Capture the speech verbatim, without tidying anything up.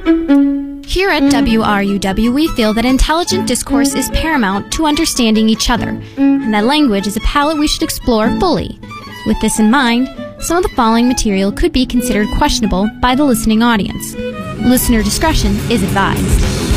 Here at W R U W, we feel that intelligent discourse is paramount to understanding each other, and that language is a palette we should explore fully. With this in mind, some of the following material could be considered questionable by the listening audience. Listener discretion is advised.